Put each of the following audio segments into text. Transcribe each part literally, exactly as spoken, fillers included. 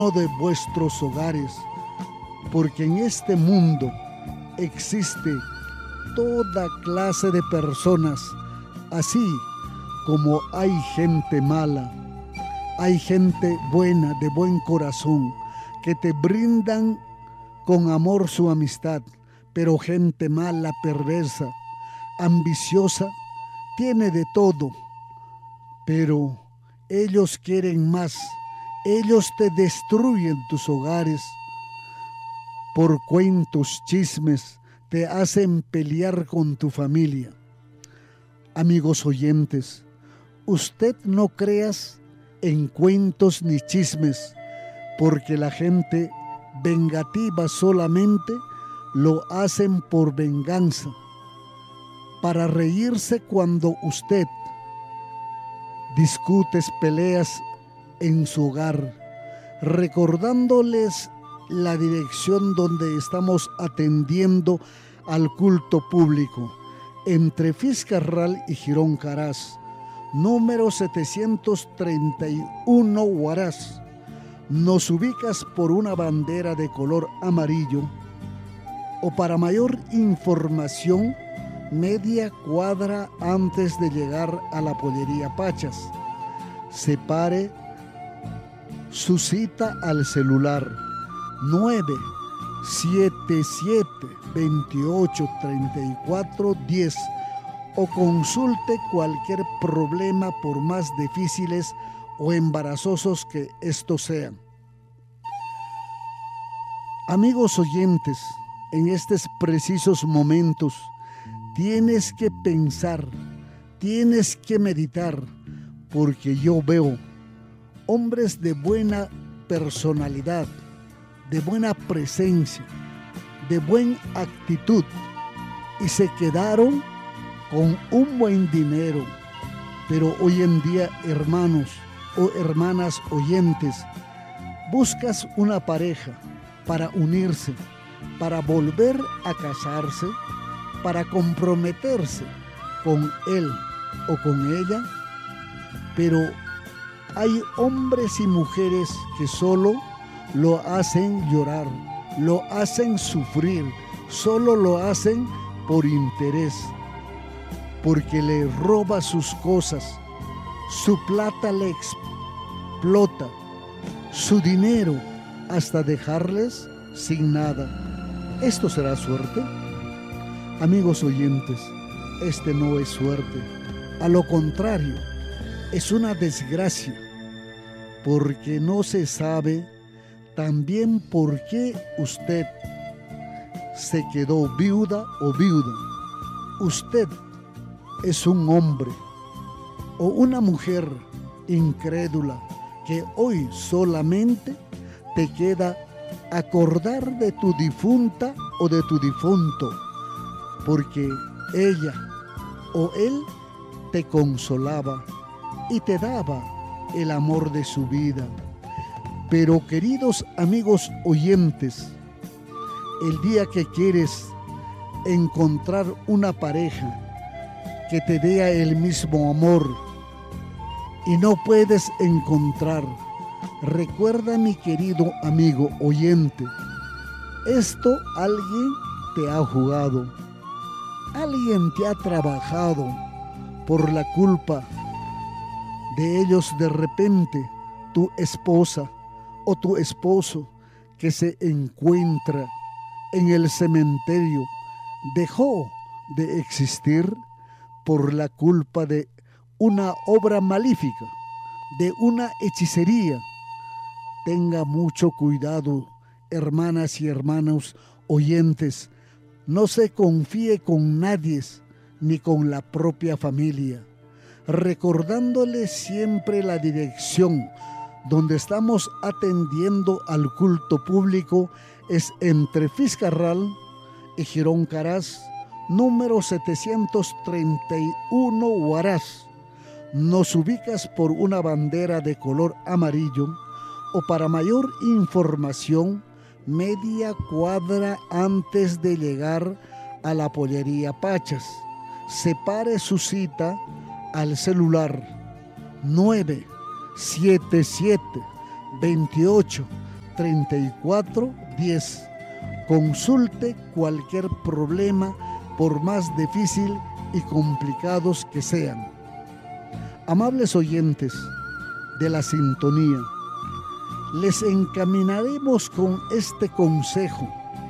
de vuestros hogares, porque en este mundo existe toda clase de personas, así como hay gente mala, hay gente buena, de buen corazón, que te brindan con amor su amistad, pero gente mala, perversa, ambiciosa, tiene de todo, pero ellos quieren más. Ellos te destruyen tus hogares por cuentos, chismes, te hacen pelear con tu familia. Amigos oyentes, usted no creas en cuentos ni chismes, porque la gente vengativa solamente lo hacen por venganza, para reírse cuando usted discutes, peleas en su hogar, recordándoles la dirección donde estamos atendiendo al culto público, entre Fiscarral y Girón Caraz, número setecientos treinta y uno Huaraz. Nos ubicas por una bandera de color amarillo, o para mayor información, media cuadra antes de llegar a la pollería Pachas. Separe su cita al celular nueve siete siete, veintiocho, treinta y cuatro, diez o consulte cualquier problema por más difíciles o embarazosos que estos sean. Amigos oyentes, en estos precisos momentos tienes que pensar, tienes que meditar, porque yo veo hombres de buena personalidad, de buena presencia, de buena actitud, y se quedaron con un buen dinero. Pero hoy en día, hermanos o hermanas oyentes, buscas una pareja para unirse, para volver a casarse, para comprometerse con él o con ella, pero hay hombres y mujeres que solo lo hacen llorar, lo hacen sufrir, solo lo hacen por interés, porque le roba sus cosas, su plata le explota, su dinero, hasta dejarles sin nada. ¿Esto será suerte? Amigos oyentes, este no es suerte. A lo contrario, es una desgracia, porque no se sabe también por qué usted se quedó viuda o viuda. Usted es un hombre o una mujer incrédula que hoy solamente te queda acordar de tu difunta o de tu difunto, porque ella o él te consolaba y te daba el amor de su vida. Pero queridos amigos oyentes, el día que quieres encontrar una pareja que te dé el mismo amor y no puedes encontrar, recuerda, mi querido amigo oyente, esto alguien te ha jugado, alguien te ha trabajado. Por la culpa de ellos, de repente tu esposa o tu esposo que se encuentra en el cementerio dejó de existir por la culpa de una obra malífica, de una hechicería. Tenga mucho cuidado, hermanas y hermanos oyentes, no se confíe con nadie, ni con la propia familia, recordándole siempre la dirección donde estamos atendiendo al culto público. Es entre Fiscarral y Girón Caraz, número setecientos treinta y uno Huaraz. Nos ubicas por una bandera de color amarillo, o para mayor información, media cuadra antes de llegar a la pollería Pachas. Separe su cita al celular nueve siete siete, veintiocho, treinta y cuatro diez. Consulte cualquier problema, por más difícil y complicados que sean. Amables oyentes de la sintonía, les encaminaremos con este consejo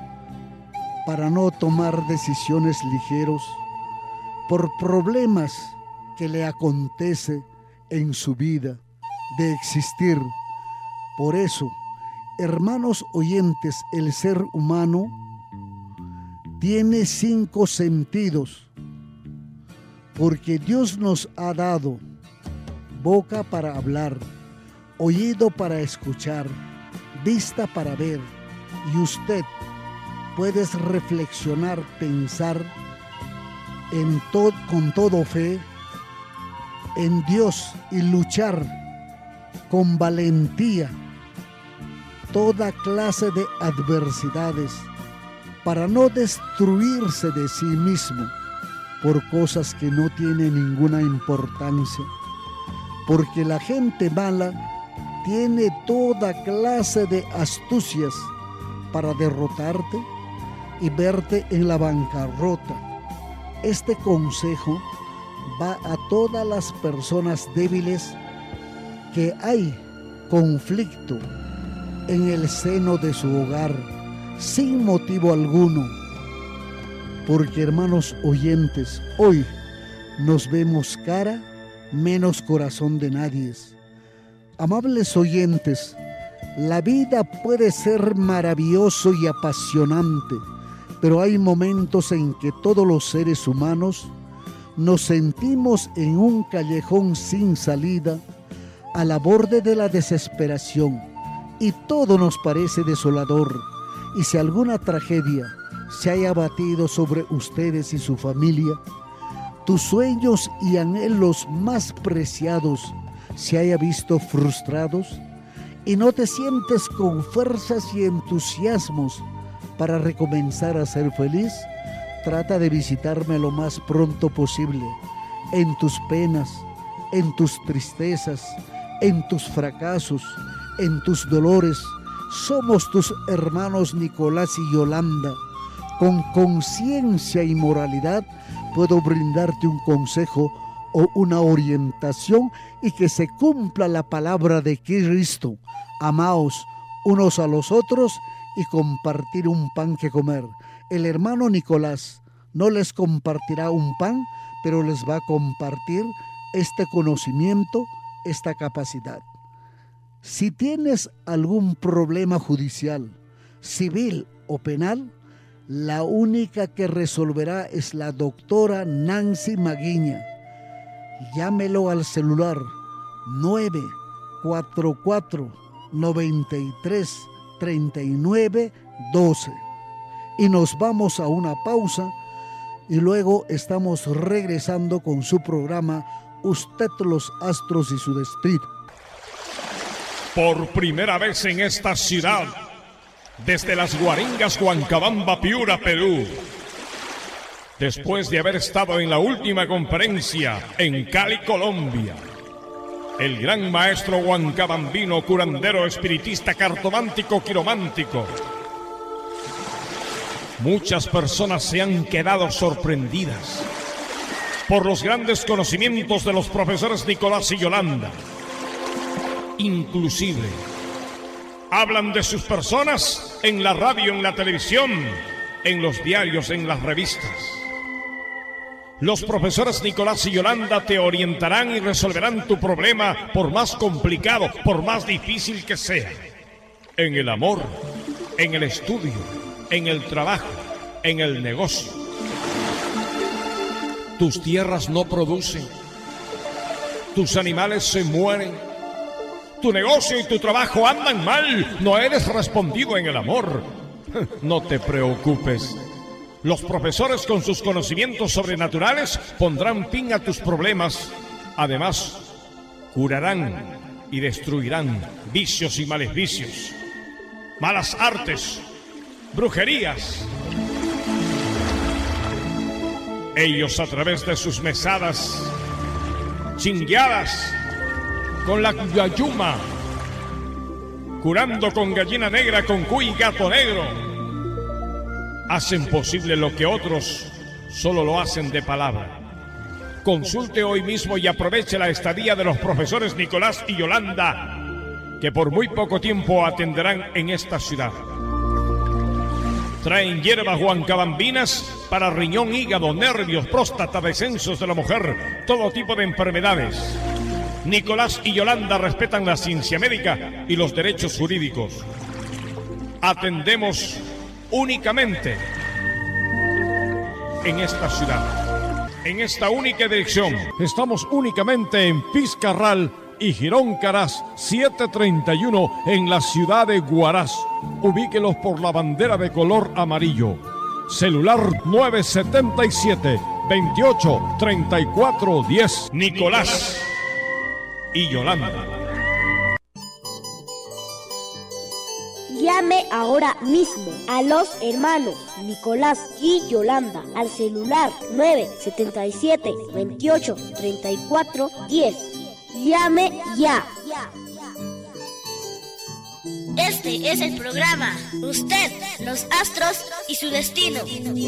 para no tomar decisiones ligeros por problemas que le acontece en su vida de existir. Por eso, hermanos oyentes, el ser humano tiene cinco sentidos, porque Dios nos ha dado boca para hablar, oído para escuchar, vista para ver, y usted puede reflexionar, pensar en to- con todo fe en Dios y luchar con valentía toda clase de adversidades para no destruirse de sí mismo por cosas que no tienen ninguna importancia, porque la gente mala tiene toda clase de astucias para derrotarte y verte en la bancarrota. Este consejo va a todas las personas débiles que hay conflicto en el seno de su hogar sin motivo alguno, porque hermanos oyentes, hoy nos vemos cara menos corazón de nadie. Amables oyentes, la vida puede ser maravilloso y apasionante, pero hay momentos en que todos los seres humanos nos sentimos en un callejón sin salida, a la borde de la desesperación, y todo nos parece desolador. Y si alguna tragedia se haya abatido sobre ustedes y su familia, tus sueños y anhelos más preciados se haya visto frustrados, y no te sientes con fuerzas y entusiasmos para recomenzar a ser feliz, trata de visitarme lo más pronto posible, en tus penas, en tus tristezas, en tus fracasos, en tus dolores. Somos tus hermanos Nicolás y Yolanda. Con conciencia y moralidad puedo brindarte un consejo o una orientación, y que se cumpla la palabra de Cristo. Amaos unos a los otros y compartir un pan que comer. El hermano Nicolás no les compartirá un pan, pero les va a compartir este conocimiento, esta capacidad. Si tienes algún problema judicial, civil o penal, la única que resolverá es la doctora Nancy Maguiña. Llámelo al celular nueve cuatro cuatro, nueve tres, tres nueve uno dos. Y nos vamos a una pausa y luego estamos regresando con su programa Usted, los astros y su destino. Por primera vez en esta ciudad, desde las Guaringas, Huancabamba, Piura, Perú, después de haber estado en la última conferencia en Cali, Colombia, el gran maestro huancabambino, curandero, espiritista, cartomántico, quiromántico. Muchas personas se han quedado sorprendidas por los grandes conocimientos de los profesores Nicolás y Yolanda. Inclusive, hablan de sus personas en la radio, en la televisión, en los diarios, en las revistas. Los profesores Nicolás y Yolanda te orientarán y resolverán tu problema, por más complicado, por más difícil que sea. En el amor, en el estudio, en el trabajo, en el negocio. Tus tierras no producen, tus animales se mueren, tu negocio y tu trabajo andan mal, no eres respondido en el amor. No te preocupes. Los profesores, con sus conocimientos sobrenaturales, pondrán fin a tus problemas. Además, curarán y destruirán vicios y maleficios, malas artes, brujerías. Ellos, a través de sus mesadas, chingueadas, con la yayuma, curando con gallina negra, con cuy y gato negro. Hacen posible lo que otros solo lo hacen de palabra. Consulte hoy mismo y aproveche la estadía de los profesores Nicolás y Yolanda, que por muy poco tiempo atenderán en esta ciudad. Traen hierbas huancabambinas para riñón, hígado, nervios, próstata, descensos de la mujer, todo tipo de enfermedades. Nicolás y Yolanda respetan la ciencia médica y los derechos jurídicos. Atendemos únicamente en esta ciudad, en esta única dirección. Estamos únicamente en Piscarral y Girón Caraz setecientos treinta y uno en la ciudad de Huaraz. Ubíquelos por la bandera de color amarillo. Celular nueve siete siete, veintiocho, treinta y cuatro diez. Nicolás y Yolanda. Llame ahora mismo a los hermanos Nicolás y Yolanda al celular nueve siete siete, veintiocho, treinta y cuatro diez. Llame ya. Este es el programa Usted, los astros y su destino.